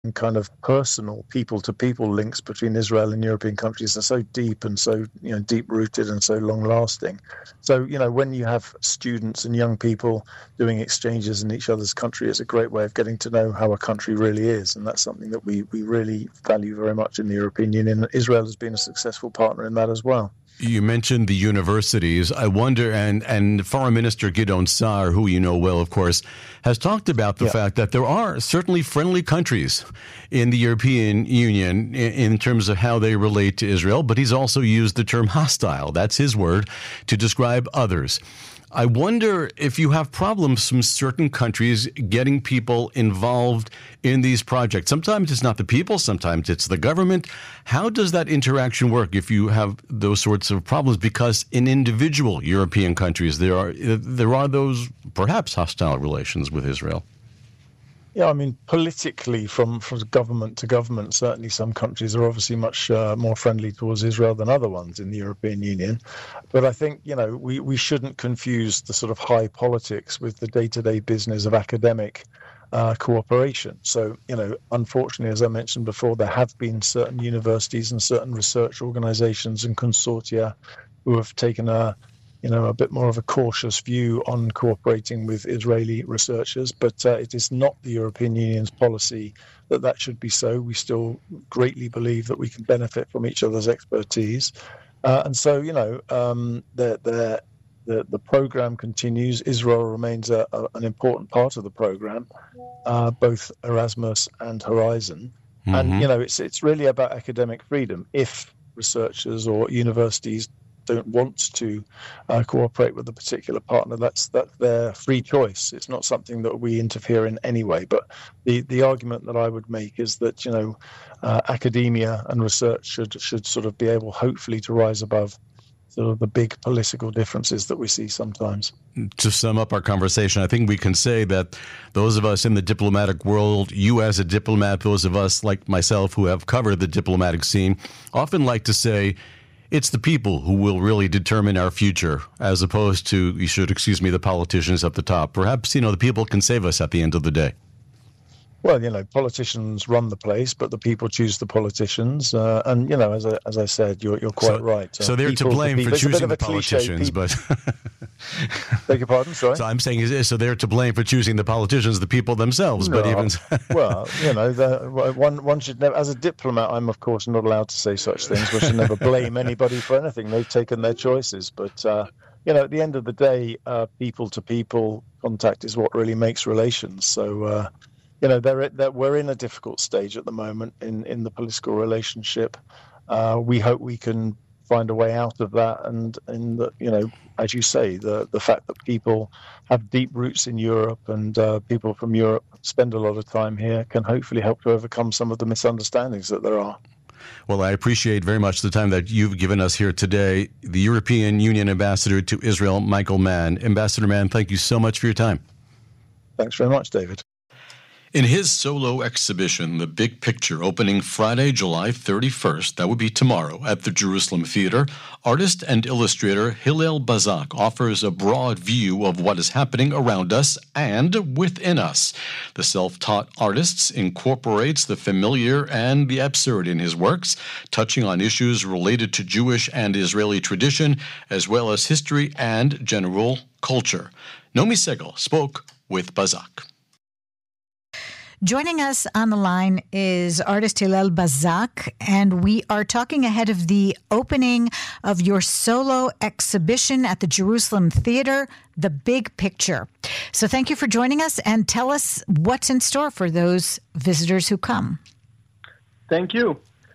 kind of personal people-to-people links between Israel and European countries are so deep and so deep-rooted and so long-lasting. So when you have students and young people doing exchanges in each other's country, it's a great way of getting to know how a country really is, and that's something that we really value very much in the European Union. Israel has been a successful partner in that as well. You mentioned the universities. I wonder, and Foreign Minister Gideon Sa'ar, who you know well, of course, has talked about the fact that there are certainly friendly countries in the European Union in terms of how they relate to Israel, but he's also used the term hostile, that's his word, to describe others. I wonder if you have problems from certain countries getting people involved in these projects. Sometimes it's not the people, sometimes it's the government. How does that interaction work if you have those sorts of problems? Because in individual European countries, there are those perhaps hostile relations with Israel. Yeah, I mean, politically, from government to government, certainly some countries are obviously much more friendly towards Israel than other ones in the European Union. But I think, we shouldn't confuse the sort of high politics with the day-to-day business of academic cooperation. So, unfortunately, as I mentioned before, there have been certain universities and certain research organizations and consortia who have taken a bit more of a cautious view on cooperating with Israeli researchers, but it is not the European Union's policy that should be so. We still greatly believe that we can benefit from each other's expertise. And so, the program continues. Israel remains an important part of the program, both Erasmus and Horizon. Mm-hmm. And, it's really about academic freedom. If researchers or universities don't want to cooperate with a particular partner, that's their free choice. It's not something that we interfere in anyway. But the argument that I would make is that academia and research should sort of be able, hopefully, to rise above sort of the big political differences that we see sometimes. To sum up our conversation, I think we can say that those of us in the diplomatic world, you as a diplomat, those of us like myself who have covered the diplomatic scene, often like to say, it's the people who will really determine our future, as opposed to, the politicians at the top. Perhaps, the people can save us at the end of the day. Well, politicians run the place, but the people choose the politicians. And, as I said, you're quite right. So they're to blame for choosing the politicians, but... Beg your pardon, sorry? So I'm saying, so they're to blame for choosing the politicians, the people themselves, no. But even... Well, one should never... As a diplomat, I'm, of course, not allowed to say such things. We should never blame anybody for anything. They've taken their choices. But, at the end of the day, people-to-people contact is what really makes relations. So... we're in a difficult stage at the moment in the political relationship. We hope we can find a way out of that. And as you say, the fact that people have deep roots in Europe and people from Europe spend a lot of time here can hopefully help to overcome some of the misunderstandings that there are. Well, I appreciate very much the time that you've given us here today. The European Union Ambassador to Israel, Michael Mann. Ambassador Mann, thank you so much for your time. Thanks very much, David. In his solo exhibition, The Big Picture, opening Friday, July 31st, that would be tomorrow, at the Jerusalem Theater, artist and illustrator Hillel Bazak offers a broad view of what is happening around us and within us. The self-taught artist incorporates the familiar and the absurd in his works, touching on issues related to Jewish and Israeli tradition, as well as history and general culture. Nomi Segal spoke with Bazak. Joining us on the line is artist Hillel Bazak, and we are talking ahead of the opening of your solo exhibition at the Jerusalem Theater, The Big Picture. So thank you for joining us, and tell us what's in store for those visitors who come. Thank you.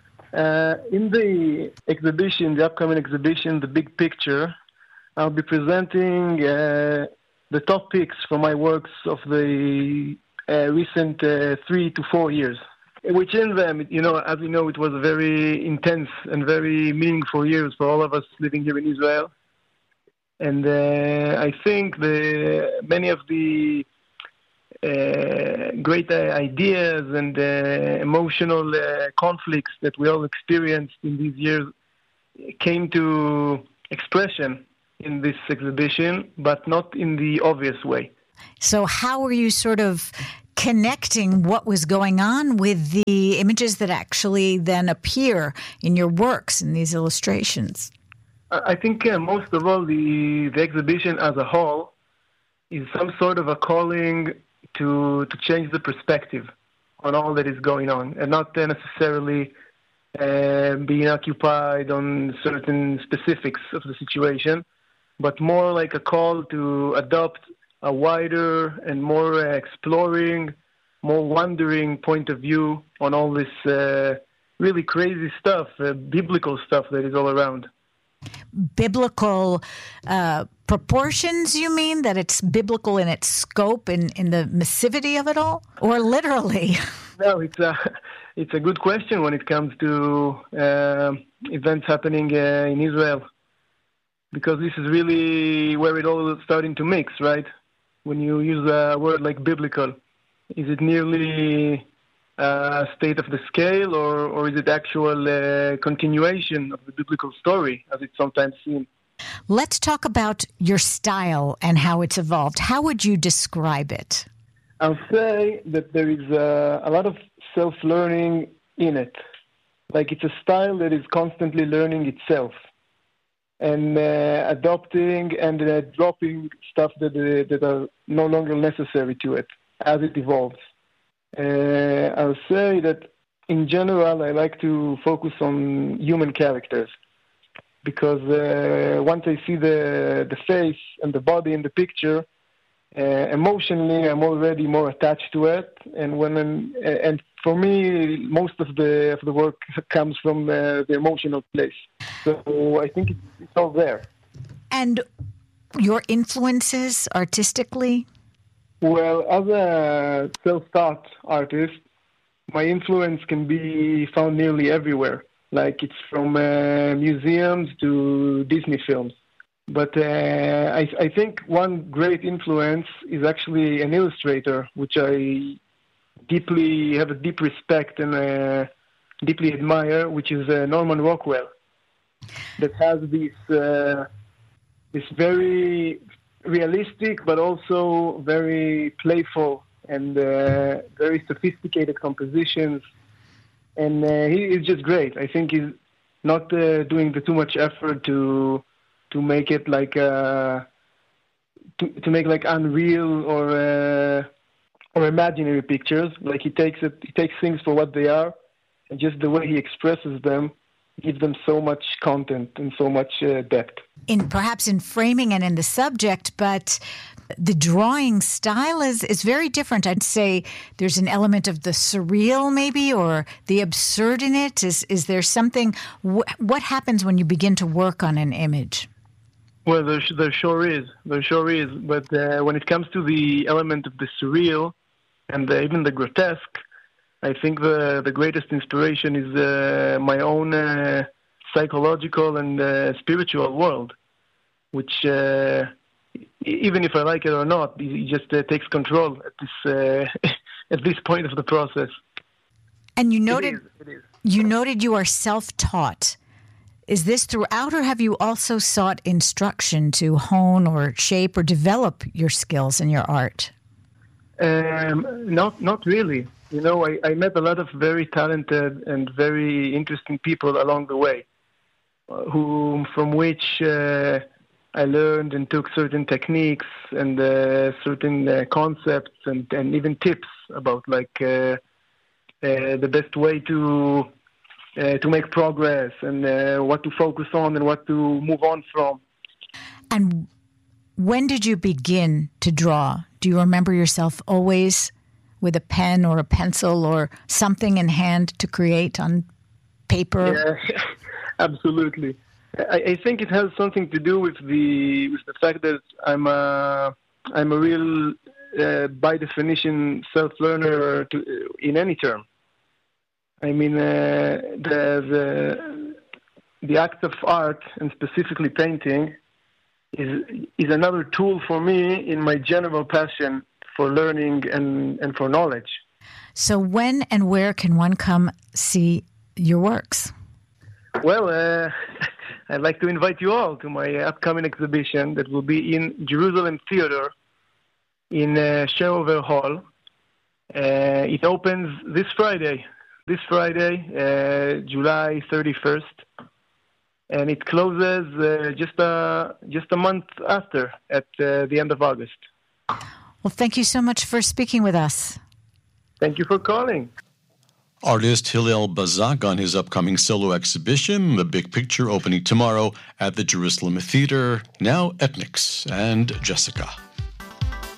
In the exhibition, the upcoming exhibition, The Big Picture, I'll be presenting the top picks from my works of the recent 3 to 4 years, which in them, as you know, it was a very intense and very meaningful years for all of us living here in Israel. And I think many of the great ideas and emotional conflicts that we all experienced in these years came to expression in this exhibition, but not in the obvious way. So how were you sort of connecting what was going on with the images that actually then appear in your works, in these illustrations? I think most of all, the exhibition as a whole is some sort of a calling to change the perspective on all that is going on, and not necessarily being occupied on certain specifics of the situation, but more like a call to adopt a wider and more exploring, more wondering point of view on all this really crazy stuff, biblical stuff that is all around. Biblical proportions, you mean? That it's biblical in its scope, in the massivity of it all? Or literally? No, it's a good question when it comes to events happening in Israel, because this is really where it all is starting to mix, right? When you use a word like biblical, is it nearly a state of the scale, or is it actual continuation of the biblical story, as it's sometimes seen? Let's talk about your style and how it's evolved. How would you describe it? I'll say that there is a lot of self-learning in it. Like, it's a style that is constantly learning itself and adopting and dropping stuff that are no longer necessary to it as it evolves. I'll say that in general, I like to focus on human characters, because once I see the face and the body in the picture, emotionally I'm already more attached to it, and for me most of the work comes from the emotional place. So I think it's all there. And your influences artistically? Well, as a self-taught artist, my influence can be found nearly everywhere. Like, it's from museums to Disney films. But I think one great influence is actually an illustrator, which I have a deep respect and deeply admire, which is Norman Rockwell, that has this very realistic but also very playful and very sophisticated compositions. And he is just great. I think he's not doing too much effort to make it like to make like unreal or imaginary pictures. Like, he takes things for what they are, and just the way he expresses them gives them so much content and so much depth. Perhaps in framing and in the subject, but the drawing style is very different. I'd say there's an element of the surreal maybe, or the absurd in it. Is there something, what happens when you begin to work on an image? Well, there sure is. But when it comes to the element of the surreal and even the grotesque, I think the greatest inspiration is my own psychological and spiritual world, which even if I like it or not, it just takes control at this at this point of the process. And you noted it is. You noted you are self-taught. Is this throughout, or have you also sought instruction to hone or shape or develop your skills in your art? Not really. You know, I met a lot of very talented and very interesting people along the way, from which I learned and took certain techniques and certain concepts and even tips about the best way to make progress and what to focus on and what to move on from. And when did you begin to draw? Do you remember yourself always with a pen or a pencil or something in hand to create on paper? Yeah, absolutely. I think it has something to do with the fact that I'm a real, by definition, self-learner in any term. I mean, the act of art, and specifically painting, is another tool for me in my general passion for learning and for knowledge. So when and where can one come see your works? Well, I'd like to invite you all to my upcoming exhibition that will be in Jerusalem Theater in Sherover Hall It opens this Friday, July 31st, and it closes just a month after, at the end of August. Well, thank you so much for speaking with us. Thank you for calling. Artist Hillel Bazak on his upcoming solo exhibition, The Big Picture, opening tomorrow at the Jerusalem Theater. Now, Ethnics and Jessica.